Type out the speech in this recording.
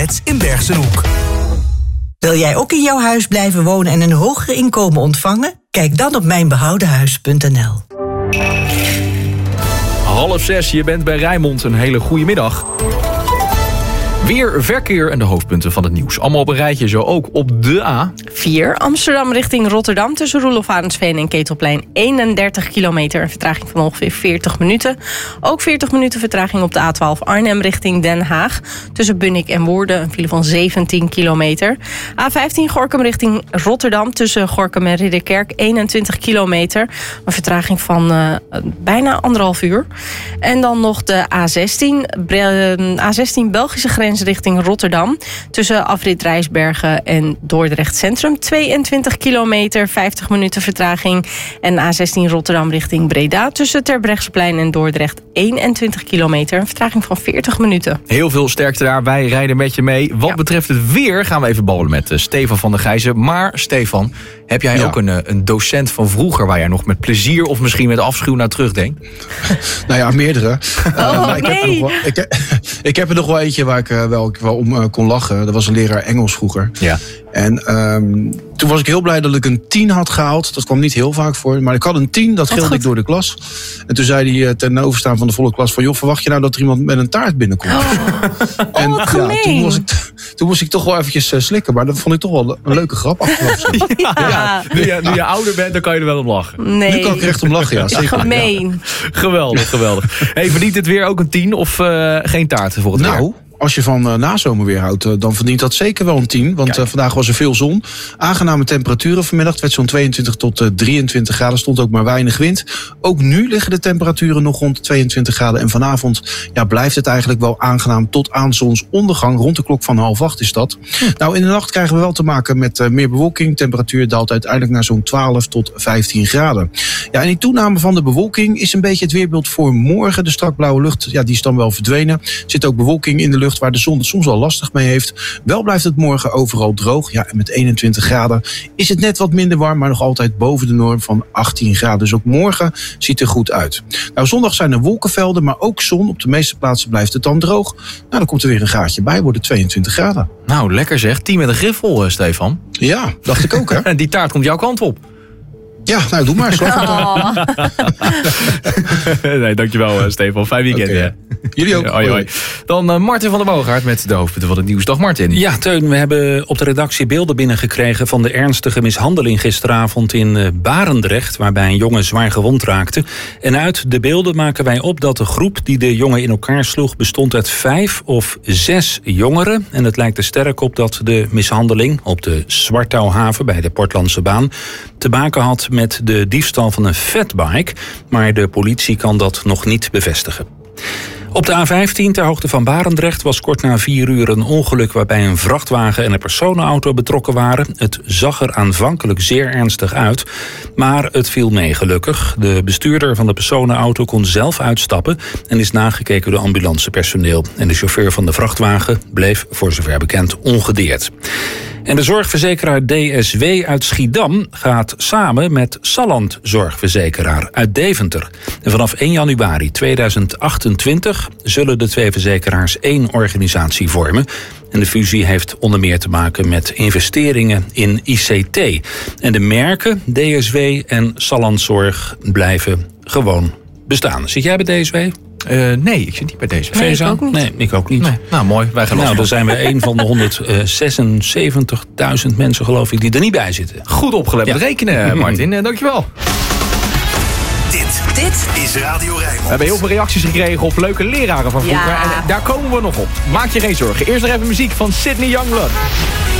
flats in Bergsenhoek. Wil jij ook in jouw huis blijven wonen en een hoger inkomen ontvangen? Kijk dan op mijnbehoudenhuis.nl. 5:30, je bent bij Rijnmond. Een hele goede middag. Weer verkeer en de hoofdpunten van het nieuws. Allemaal op een rijtje, zo ook op de A4 Amsterdam richting Rotterdam tussen Roelof Arendsveen en Ketelplein 31 kilometer. Een vertraging van ongeveer 40 minuten. Ook 40 minuten vertraging op de A12 Arnhem richting Den Haag. Tussen Bunnik en Woerden een file van 17 kilometer. A15 Gorinchem richting Rotterdam tussen Gorinchem en Ridderkerk 21 kilometer. Een vertraging van bijna 1,5 uur. En dan nog de A16 Belgische grens richting Rotterdam. Tussen afrit Rijsbergen en Dordrecht Centrum 22 kilometer, 50 minuten vertraging. En A16 Rotterdam richting Breda tussen Terbrechtseplein en Dordrecht 21 kilometer. Een vertraging van 40 minuten. Heel veel sterkte daar. Wij rijden met je mee. Wat betreft het weer gaan we even babbelen met Stefan van der Gijzen. Maar Stefan, heb jij ook een docent van vroeger waar jij nog met plezier of misschien met afschuw naar terugdenkt? Nou ja, meerdere. Nee. Ik heb er nog wel eentje waar ik wel om kon lachen. Dat was een leraar Engels vroeger. Ja. En toen was ik heel blij dat ik een 10 had gehaald. Dat kwam niet heel vaak voor. Maar ik had een 10, dat gilde ik door de klas. En toen zei hij ten overstaan van de volle klas van... joh, verwacht je nou dat er iemand met een taart binnenkomt? En wat gemeen. toen moest ik toch wel eventjes slikken. Maar dat vond ik toch wel een leuke grap achteraf. Ja. Nu je ouder bent, dan kan je er wel om lachen. Nee. Nu kan ik er echt om lachen, ja. Zeker. Gemeen. Ja. Geweldig. Hey, verdient het weer ook een 10 of geen taart voor het weer? Als je van nazomerweer houdt, dan verdient dat zeker wel een 10. Want vandaag was er veel zon. Aangename temperaturen vanmiddag. Het werd zo'n 22 tot 23 graden. Stond ook maar weinig wind. Ook nu liggen de temperaturen nog rond 22 graden. En vanavond blijft het eigenlijk wel aangenaam tot aan zonsondergang. Rond de klok van 7:30 is dat. Nou, in de nacht krijgen we wel te maken met meer bewolking. Temperatuur daalt uiteindelijk naar zo'n 12 tot 15 graden. Ja, en die toename van de bewolking is een beetje het weerbeeld voor morgen. De strak blauwe lucht, die is dan wel verdwenen. Er zit ook bewolking in de lucht waar de zon het soms wel lastig mee heeft. Wel blijft het morgen overal droog. Ja, en met 21 graden is het net wat minder warm, maar nog altijd boven de norm van 18 graden. Dus ook morgen ziet er goed uit. Nou, zondag zijn er wolkenvelden, maar ook zon. Op de meeste plaatsen blijft het dan droog. Nou, dan komt er weer een graadje bij, worden 22 graden. Nou, lekker zeg. 10 met een griffel, Stefan. Ja, dacht ik ook, hè. En die taart komt jouw kant op. Ja, nou, doe maar. Nee, dankjewel, Stefan. Fijn weekend. Okay. Jullie ook. Hoi. Dan Martin van der Boogaard met de hoofdpunten van het nieuws. Dag Martin. Ja, Teun, we hebben op de redactie beelden binnengekregen van de ernstige mishandeling gisteravond in Barendrecht, waarbij een jongen zwaar gewond raakte. En uit de beelden maken wij op dat de groep die de jongen in elkaar sloeg bestond uit 5 of 6 jongeren. En het lijkt er sterk op dat de mishandeling op de Zwartouwhaven bij de Portlandse baan te maken had met de diefstal van een fatbike. Maar de politie kan dat nog niet bevestigen. Op de A15 ter hoogte van Barendrecht was kort na 4 uur een ongeluk waarbij een vrachtwagen en een personenauto betrokken waren. Het zag er aanvankelijk zeer ernstig uit, maar het viel mee gelukkig. De bestuurder van de personenauto kon zelf uitstappen en is nagekeken door ambulancepersoneel. En de chauffeur van de vrachtwagen bleef voor zover bekend ongedeerd. En de zorgverzekeraar DSW uit Schiedam gaat samen met Salland Zorgverzekeraar uit Deventer. En vanaf 1 januari 2028 zullen de twee verzekeraars 1 organisatie vormen. En de fusie heeft onder meer te maken met investeringen in ICT. En de merken DSW en Salland Zorg blijven gewoon bestaan. Zit jij bij DSW? Nee, ik zit niet bij deze. Nee, ik ook niet. Nee, ik ook niet. Nee. Nou, mooi. Wij gaan dan zijn we een van de 176.000 mensen, geloof ik, die er niet bij zitten. Goed opgelet met rekenen, Martin. Dankjewel. Dit is Radio Rijnmond. We hebben heel veel reacties gekregen op leuke leraren van vroeger. Ja. En daar komen we nog op. Maak je geen zorgen. Eerst nog even muziek van Sydney Youngblood.